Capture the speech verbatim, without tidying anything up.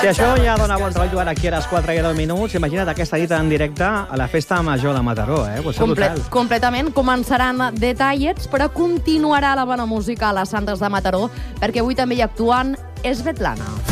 I això ja dona bon rotllo ara aquí a les quatre i deu minuts. Imagina't aquesta dita en directe a la festa major de Mataró, eh? Pues Comple total. Completament. Començaran detallets, però continuarà la bona música a les Santes de Mataró, perquè avui també hi actuen Svetlana.